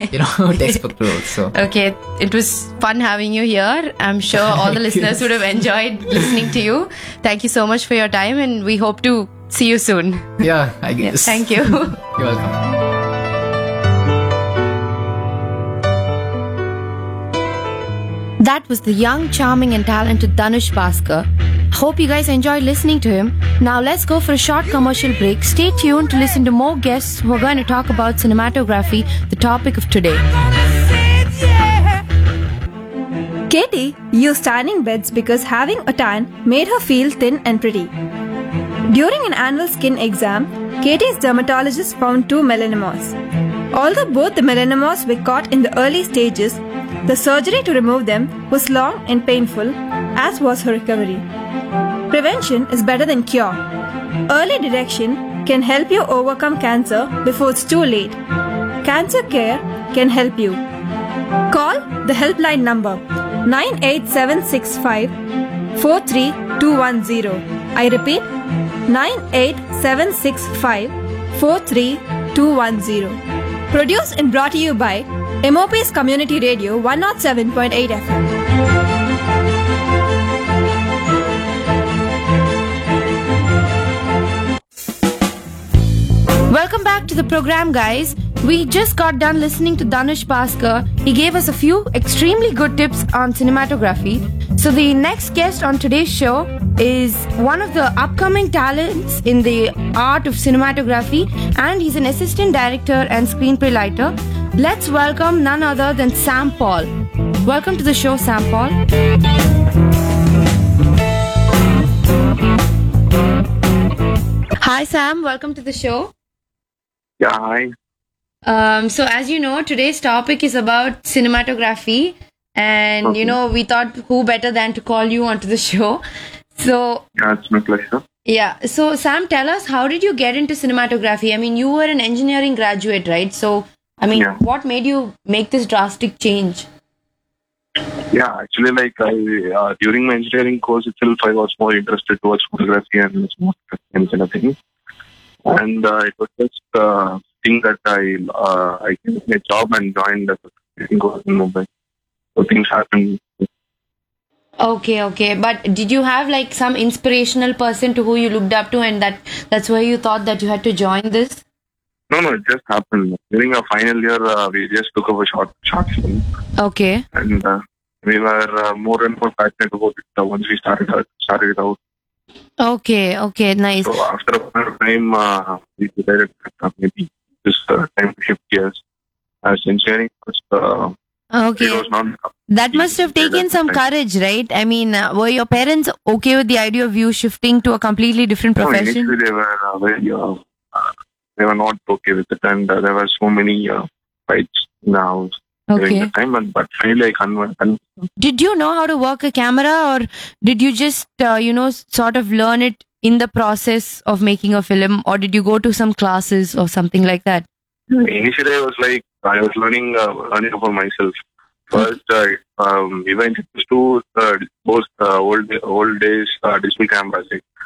textbook roles. So Okay, it was fun having you here. I'm sure all the listeners would have enjoyed listening to you. Thank you so much for your time, and we hope to see you soon. yeah, I guess. Thank you. You're welcome. That was the young, charming and talented Dhanush Bhaskar. Hope you guys enjoyed listening to him. Now let's go for a short commercial break. Stay tuned to listen to more guests who are going to talk about cinematography, the topic of today. Katie used tanning beds because having a tan made her feel thin and pretty. During an annual skin exam, Katie's dermatologist found 2 melanomas. Although both the melanomas were caught in the early stages, the surgery to remove them was long and painful, as was her recovery. Prevention is better than cure. Early detection can help you overcome cancer before it's too late. Cancer Care can help you. Call the helpline number 98765 43210. I repeat, 98765 43210. Produced and brought to you by MOP's Community Radio 107.8 FM. Welcome back to the program, guys. We just got done listening to Dhanush Bhaskar. He gave us a few extremely good tips on cinematography. So the next guest on today's show is one of the upcoming talents in the art of cinematography, and he's an assistant director and screenplay writer. Let's welcome none other than Sam Paul. Welcome to the show, Sam Paul. Hi, Sam. Welcome to the show. Yeah, hi. So as you know, today's topic is about cinematography, and Okay. we thought who better than to call you onto the show. So Yeah, it's my pleasure. yeah, so Sam, tell us, how did you get into cinematography? I mean, you were an engineering graduate, right? So I mean, Yeah. what made you make this drastic change? Yeah, actually, during my engineering course itself, I was more interested towards photography and more kind of thing. And it was just thing that I gave a job and joined as a photography course in Mumbai. So things happened. Okay. But did you have like some inspirational person to who you looked up to, and that's why you thought that you had to join this? No, it just happened. During our final year, we just took up a short film. Okay. And we were more and more passionate about it once we started it out. Okay, nice. So after a point of time, we decided that maybe this time to shift gears. As engineering was, Okay. it was not. That must have taken some courage, right? I mean, were your parents okay with the idea of you shifting to a completely different No, profession? initially they were they were not okay with it, and there were so many fights in the house during Okay. the time. But finally, I convinced. Did you know how to work a camera, or did you just, sort of learn it in the process of making a film, or did you go to some classes or something like that? Initially, I was learning for myself. First, we went to those old days digital cameras,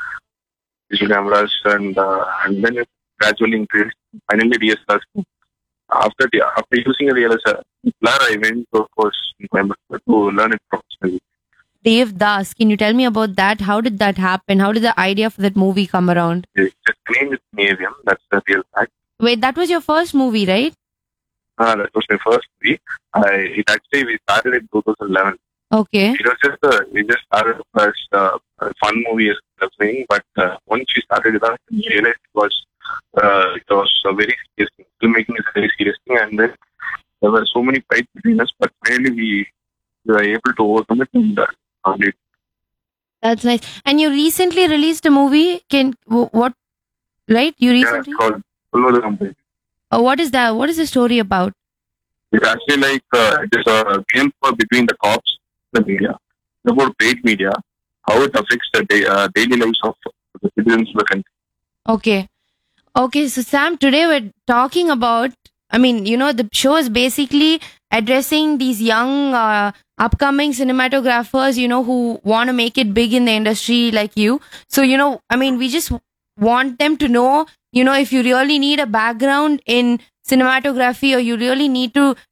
and then it gradually increased. Finally, DSLR. After using a DSLR, I went to a course in Coimbatore to learn it professionally. Dave Das, can you tell me about that? How did that happen? How did the idea for that movie come around? The name is Navium. That's the real fact. Wait, that was your first movie, right? That was my first movie. We started in 2011. Okay. It was just we just started as a fun movie as a thing, but once we started it, we realized it was a very serious thing. Filmmaking is a very serious thing, and then there were so many fights between us, but finally we were able to overcome it and complete. That's nice. And you recently released a movie. What? Right? You Yeah, recently? it's called Follow the Company. What is that? What is the story about? It's actually like it is a game between the cops and the media. It's about paid media, how it affects the daily lives of the citizens of the country. Okay, so Sam, today we're talking about, the show is basically addressing these young, upcoming cinematographers, who want to make it big in the industry like you. So, we just want them to know, if you really need a background in cinematography, or you really need to